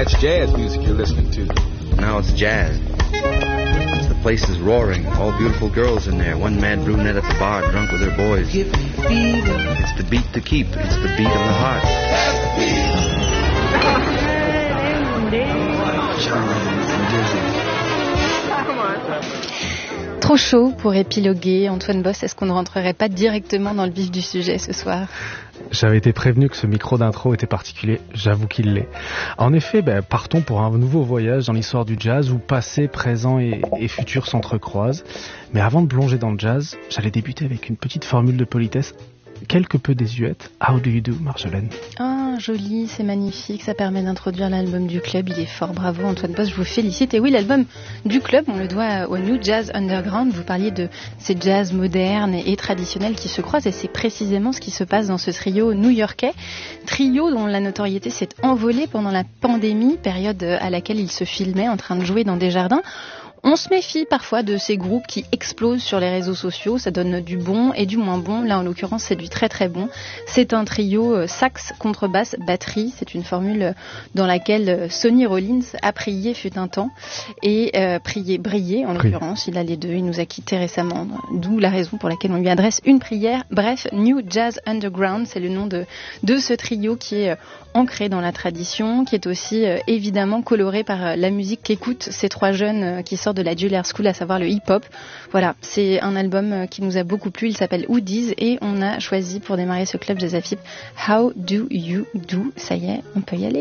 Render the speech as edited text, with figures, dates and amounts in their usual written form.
That's jazz music you're listening to. Now it's jazz. The place is roaring. All beautiful girls in there. One mad brunette at the bar, drunk with her boys. It's the beat to keep. It's the beat of the heart. Trop chaud pour épiloguer. Antoine Boss, est-ce qu'on ne rentrerait pas directement dans le vif du sujet ce soir ? J'avais été prévenu que ce micro d'intro était particulier, j'avoue qu'il l'est. En effet, partons pour un nouveau voyage dans l'histoire du jazz où passé, présent et futur s'entrecroisent. Mais avant de plonger dans le jazz, j'allais débuter avec une petite formule de politesse quelque peu désuète. How do you do, Marjolaine ? Ah, joli, c'est magnifique, ça permet d'introduire l'album du club, il est fort, bravo Antoine Boss, je vous félicite. Et oui, l'album du club, on le doit au New Jazz Underground, vous parliez de ces jazz modernes et traditionnels qui se croisent, et c'est précisément ce qui se passe dans ce trio new-yorkais, trio dont la notoriété s'est envolée pendant la pandémie, période à laquelle il se filmait en train de jouer dans des jardins. On se méfie parfois de ces groupes qui explosent sur les réseaux sociaux, ça donne du bon et du moins bon. Là, en l'occurrence, c'est du très très bon. C'est un trio sax, contrebasse, batterie. C'est une formule dans laquelle Sonny Rollins a prié fut un temps et brillé en l'occurrence. Il a les deux, il nous a quittés récemment, d'où la raison pour laquelle on lui adresse une prière. Bref, New Jazz Underground, c'est le nom de ce trio qui est ancré dans la tradition, qui est aussi évidemment coloré par la musique qu'écoutent ces trois jeunes qui sortent de la Juilliard School, à savoir le hip-hop. Voilà, c'est un album qui nous a beaucoup plu, il s'appelle Hoodies et on a choisi pour démarrer ce club Jazz à Fibre How Do You Do. Ça y est, on peut y aller.